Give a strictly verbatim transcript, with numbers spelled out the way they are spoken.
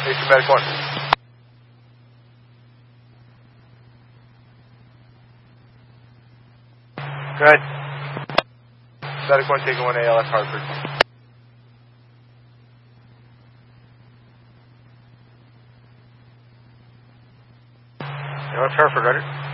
Station Medic one. Good. Medic one taking one A L S Hartford. A L S Hartford, Roger.